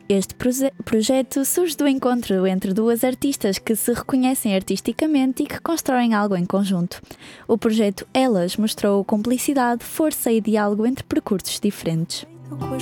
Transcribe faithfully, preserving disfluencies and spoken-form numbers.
Este proje- projeto surge do encontro entre duas artistas que se reconhecem artisticamente e que constroem algo em conjunto. O projeto Elas mostrou cumplicidade, força e diálogo entre percursos diferentes. Com as